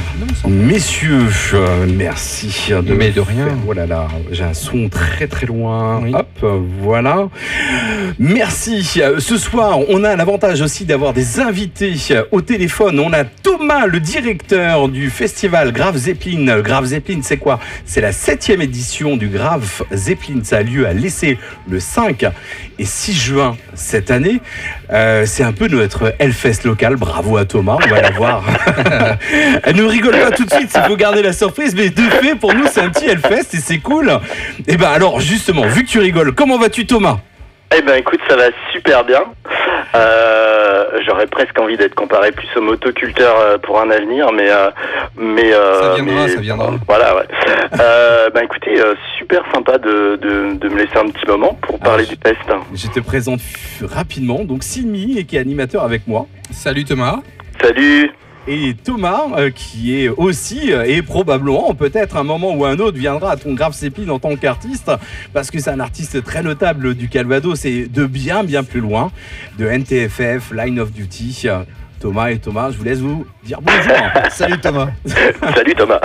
Messieurs, merci Mais de rien. Oh là là, j'ai un son très très loin. Oui. Hop, voilà. Merci. Ce soir, on a l'avantage aussi d'avoir des invités au téléphone. On a Thomas, le directeur du festival Graf Zeppelin. Graf Zeppelin, c'est quoi? C'est la 7e édition du Graf Zeppelin. Ça a lieu à l'Essai le 5 et 6 juin cette année. C'est un peu notre Hellfest local. Bravo à Thomas, on va la voir. Elle ne rigole pas tout de suite, il faut garder la surprise, mais de fait, pour nous, c'est un petit Hellfest et c'est cool. Et ben alors, justement, vu que tu rigoles, comment vas-tu, Thomas? Eh ben écoute, ça va super bien. J'aurais presque envie d'être comparé plus au motoculteur pour un avenir, mais ça viendra. Voilà, ouais. Ben écoutez, super sympa de me laisser un petit moment pour parler du test. Je te présente rapidement, donc Sylvie, qui est animateur avec moi. Salut Thomas. Salut. Et Thomas, qui est aussi, et probablement, peut-être un moment ou un autre, viendra à ton Graf Zeppelin en tant qu'artiste, parce que c'est un artiste très notable du Calvados et de bien plus loin, de NTFF, Line of Duty. Thomas, je vous laisse vous dire bonjour. Salut Thomas. Salut Thomas.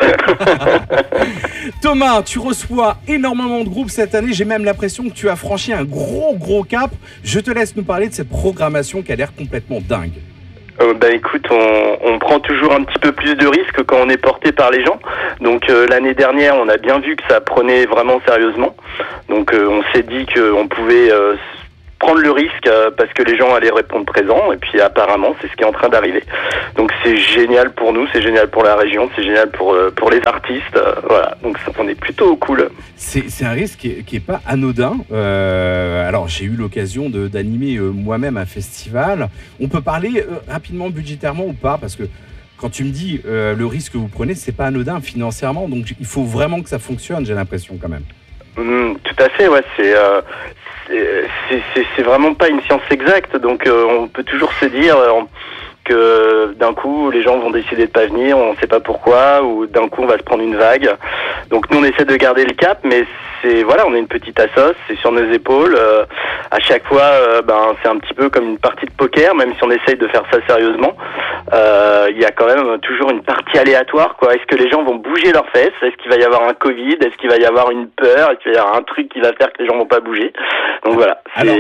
Thomas, tu reçois énormément de groupes cette année. J'ai même l'impression que tu as franchi un gros cap. Je te laisse nous parler de cette programmation qui a l'air complètement dingue. Bah écoute, on prend toujours un petit peu plus de risques quand on est porté par les gens. Donc l'année dernière, on a bien vu que ça prenait vraiment sérieusement. Donc on s'est dit qu'on pouvait prendre le risque parce que les gens allaient répondre présent. Et puis apparemment, c'est ce qui est en train d'arriver. Donc c'est génial pour nous, c'est génial pour la région, c'est génial pour les artistes. Voilà, donc on est plutôt cool. C'est un risque qui est pas anodin. Alors j'ai eu l'occasion d'animer moi-même un festival. On peut parler rapidement budgétairement ou pas, parce que quand tu me dis le risque que vous prenez, c'est pas anodin financièrement, donc il faut vraiment que ça fonctionne, j'ai l'impression quand même. Tout à fait, ouais, c'est vraiment pas une science exacte, donc on peut toujours se dire que d'un coup les gens vont décider de pas venir, on sait pas pourquoi, ou d'un coup on va se prendre une vague. Donc nous on essaie de garder le cap, mais on est une petite assoce, c'est sur nos épaules. À chaque fois, c'est un petit peu comme une partie de poker, même si on essaye de faire ça sérieusement. Il y a quand même toujours une partie aléatoire, quoi. Est-ce que les gens vont bouger leurs fesses? Est-ce qu'il va y avoir un Covid? Est-ce qu'il va y avoir une peur? Est-ce qu'il va y avoir un truc qui va faire que les gens vont pas bouger? Donc voilà.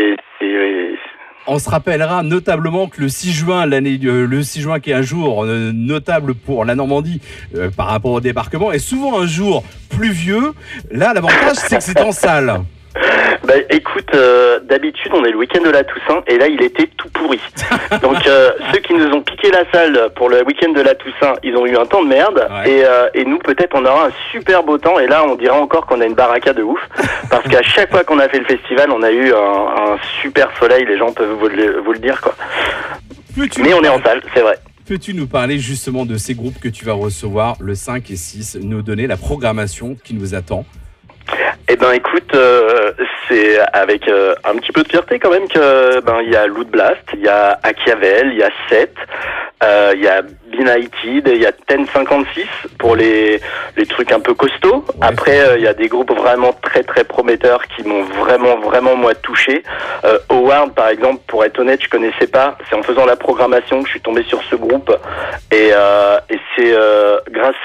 On se rappellera notablement que le 6 juin, le 6 juin qui est un jour notable pour la Normandie par rapport au débarquement, est souvent un jour pluvieux. Là, l'avantage, c'est que c'est en salle. Bah écoute, d'habitude on est le week-end de la Toussaint et là il était tout pourri. Donc ceux qui nous ont piqué la salle pour le week-end de la Toussaint, ils ont eu un temps de merde. Ouais. Et nous peut-être on aura un super beau temps et là on dira encore qu'on a une baraka de ouf. Parce qu'à chaque fois qu'on a fait le festival, on a eu un super soleil, les gens peuvent vous le dire, quoi. Mais on est en salle, c'est vrai. Peux-tu nous parler justement de ces groupes que tu vas recevoir le 5 et 6, nous donner la programmation qui nous attend? Eh ben écoute, c'est avec un petit peu de fierté quand même que il y a Loot Blast, il y a Achiavel, il y a Set, il y a Benighted, il y a 1056 pour les trucs un peu costauds. Ouais. Après il y a des groupes vraiment très prometteurs qui m'ont vraiment moi touché. Howard par exemple, pour être honnête, je connaissais pas. C'est en faisant la programmation que je suis tombé sur ce groupe et c'est grâce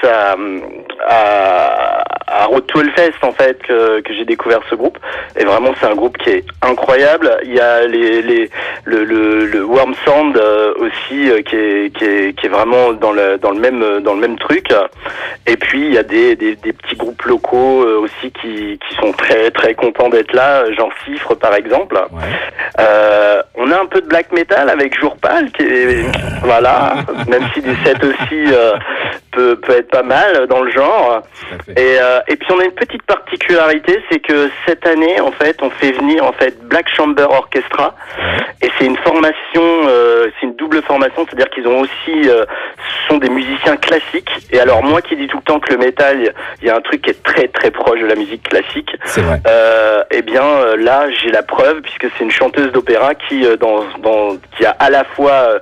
à Road to Hellfest en fait que j'ai découvert ce groupe et vraiment c'est un groupe qui est incroyable. Il y a le Worm Sound aussi qui est vraiment dans le même truc. Et puis il y a des petits groupes locaux aussi qui sont très contents d'être là, genre Cifre par exemple. Ouais. On a un peu de black metal avec Jour Pâle qui est voilà, même si du set aussi peut être pas mal dans le genre. Et puis on a une petite particularité, c'est que cette année en fait on fait venir en fait Black Chamber Orchestra et c'est une formation, c'est une double formation, c'est-à-dire qu'ils ont aussi sont des musiciens classiques. Et alors moi qui dis tout le temps que le métal, il y a un truc qui est très proche de la musique classique. C'est vrai. Eh bien là j'ai la preuve puisque c'est une chanteuse d'opéra qui qui a à la fois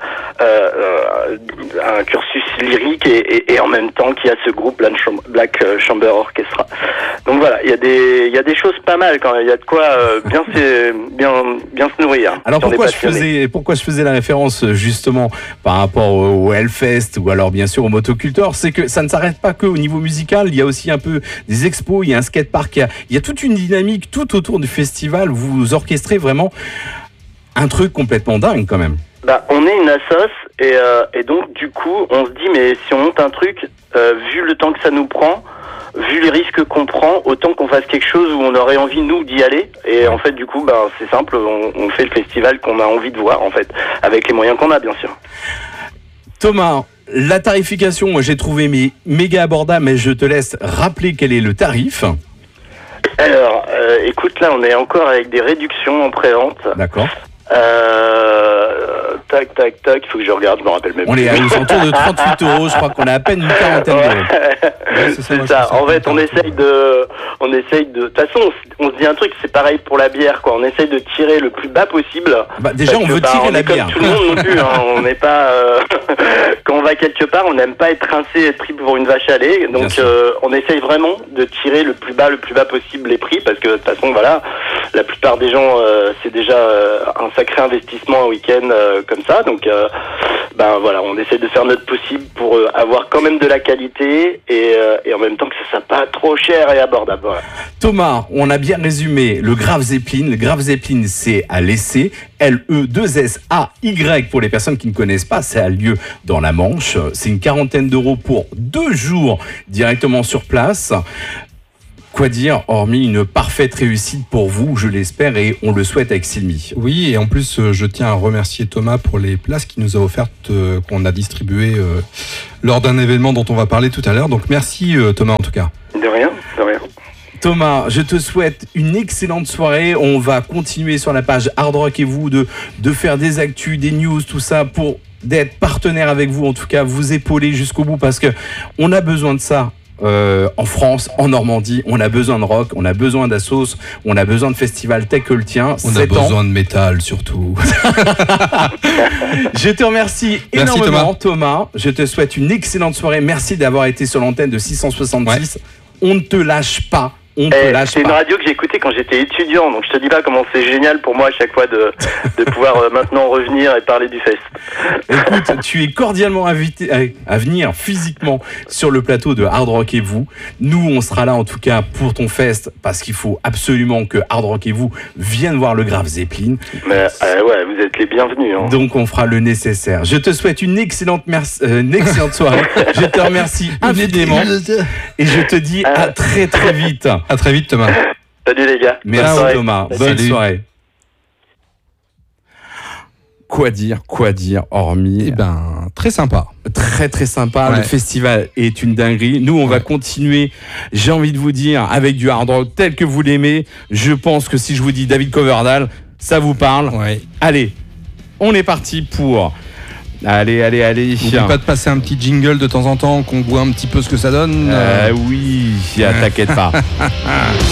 un cursus lyrique et en même temps qui a ce groupe Black Chamber Orchestra. autres. Donc voilà, il y a des choses pas mal quand même. Il y a de quoi bien se nourrir. Alors pourquoi je faisais la référence justement par rapport au Hellfest ou alors bien sûr au Motocultor, c'est que ça ne s'arrête pas que au niveau musical. Il y a aussi un peu des expos, il y a un skatepark, il y a toute une dynamique tout autour du festival. Vous orchestrez vraiment un truc complètement dingue quand même. Bah, on est une assoce et donc du coup on se dit mais si on monte un truc, vu le temps que ça nous prend, vu les risques qu'on prend, autant qu'on fasse quelque chose où on aurait envie nous d'y aller. Et en fait du coup c'est simple, on fait le festival qu'on a envie de voir en fait, avec les moyens qu'on a bien sûr. Thomas, la tarification, moi j'ai trouvé méga abordable, mais je te laisse rappeler quel est le tarif. Alors écoute, là on est encore avec des réductions en pré-vente. D'accord. Tac, il faut que je regarde, je me rappelle même plus. On est aux alentours de 38 €, je crois qu'on a à peine une quarantaine d'euros. Ouais, c'est ça. En fait, on essaye de toute façon, on se dit un truc, c'est pareil pour la bière, quoi. On essaye de tirer le plus bas possible. Déjà, on veut tirer la bière. Comme tout le monde non plus, hein. On n'est pas, quand on va quelque part, on n'aime pas être rincé, être pris pour une vache à lait. Donc, on essaye vraiment de tirer le plus bas possible les prix, parce que de toute façon, voilà, la plupart des gens, c'est déjà un sacré investissement un week-end comme ça. Donc, voilà, on essaie de faire notre possible pour avoir quand même de la qualité et en même temps que ça soit pas trop cher et abordable. Voilà. Thomas, on a bien résumé le Grave Zeppelin. Le Grave Zeppelin, c'est à l'Essai. LE2SAY pour les personnes qui ne connaissent pas. Ça a lieu dans la Manche. C'est une quarantaine d'euros pour 2 jours directement sur place. Quoi dire, hormis une parfaite réussite pour vous, je l'espère, et on le souhaite avec Sylvie. Oui, et en plus, je tiens à remercier Thomas pour les places qu'il nous a offertes, qu'on a distribuées lors d'un événement dont on va parler tout à l'heure. Donc merci Thomas en tout cas. De rien. Thomas, je te souhaite une excellente soirée. On va continuer sur la page Hard Rock et vous de faire des actus, des news, tout ça pour d'être partenaire avec vous, en tout cas vous épauler jusqu'au bout parce que on a besoin de ça. En France, en Normandie, on a besoin de rock, on a besoin d'assos, on a besoin de festivals tels que le tien. On a besoin de métal surtout. Je te remercie énormément Thomas. Je te souhaite une excellente soirée. Merci d'avoir été sur l'antenne de 666. Ouais. On ne te lâche pas. C'est une radio que j'ai écoutée quand j'étais étudiant, donc je te dis pas comment c'est génial pour moi à chaque fois de pouvoir maintenant revenir et parler du fest. Écoute, tu es cordialement invité à venir physiquement sur le plateau de Hard Rock et vous. Nous, on sera là en tout cas pour ton fest parce qu'il faut absolument que Hard Rock et vous viennent voir le Grave Zeppelin. Mais ouais, vous êtes les bienvenus. Hein. Donc on fera le nécessaire. Je te souhaite une excellente soirée. Je te remercie infiniment et je te dis à très très vite. À très vite Thomas. Salut les gars. Merci Thomas. Bonne soirée. Quoi dire hormis... très sympa. Très sympa. Ouais. Le festival est une dinguerie. Nous, on va continuer, j'ai envie de vous dire, avec du hard rock tel que vous l'aimez. Je pense que si je vous dis David Coverdale, ça vous parle. Ouais. Allez, on est parti pour... Allez. N'oublie pas de passer un petit jingle de temps en temps, qu'on voit un petit peu ce que ça donne. Oui, t'inquiète pas.